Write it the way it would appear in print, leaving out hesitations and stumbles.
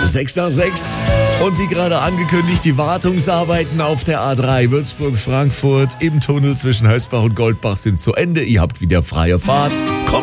6 nach 6. Und wie gerade angekündigt, die Wartungsarbeiten auf der A3 Würzburg-Frankfurt im Tunnel zwischen Hösbach und Goldbach sind zu Ende. Ihr habt wieder freie Fahrt. Kommt